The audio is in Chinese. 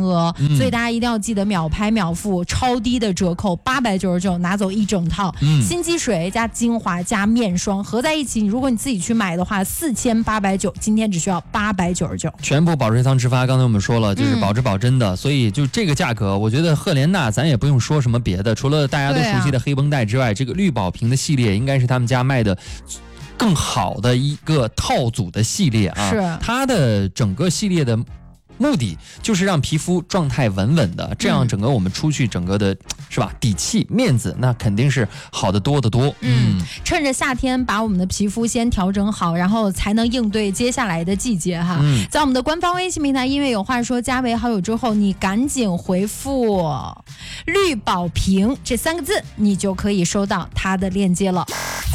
额，所以大家一定要记得秒拍秒付，超低的折扣，899拿走一整套，新肌水加精华加面霜合在一起，如果你自己去买的话，4890，今天只需要899， 全部保湿仓直发。刚才我们说了，就是保质保真的，所以就这个价格，我觉得赫莲娜咱也不用说什么别的，除了大家都熟悉的黑绷带之外，这个绿宝瓶的系列应该是他们家卖的更好的一个套组的系列啊。 是它的整个系列的目的就是让皮肤状态稳稳的，这样整个我们出去整个的是吧底气面子那肯定是好得多得多。 趁着夏天把我们的皮肤先调整好，然后才能应对接下来的季节哈。在我们的官方微信平台音乐有话说加为好友之后，你赶紧回复绿宝瓶这3个字，你就可以收到它的链接了。